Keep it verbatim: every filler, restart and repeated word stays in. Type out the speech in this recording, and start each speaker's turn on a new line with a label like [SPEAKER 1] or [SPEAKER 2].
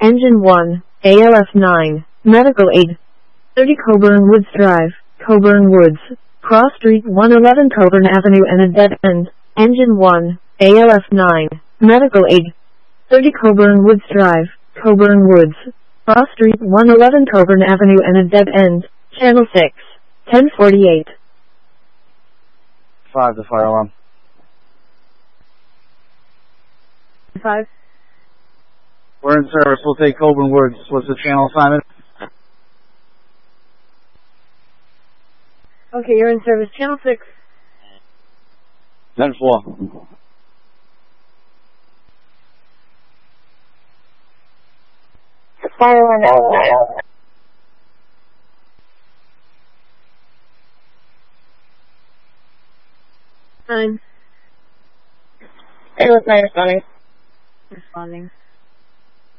[SPEAKER 1] Engine one, A L F nine, Medical Aid. thirty Coburn Woods Drive, Coburn Woods, Cross Street one eleven Coburn Avenue and a dead end. Engine one, A L F nine, Medical Aid. thirty Coburn Woods Drive, Coburn Woods, Cross Street one eleven Coburn Avenue and a dead end. Channel six, ten forty-eight.
[SPEAKER 2] five, the fire alarm.
[SPEAKER 1] five.
[SPEAKER 2] We're in service. We'll take Coburn Woods. What's the channel assignment?
[SPEAKER 1] Okay, you're in service. Channel six.
[SPEAKER 2] ten four.
[SPEAKER 3] Fire one oh nine.
[SPEAKER 1] Nine.
[SPEAKER 3] It was nine responding.
[SPEAKER 1] Responding.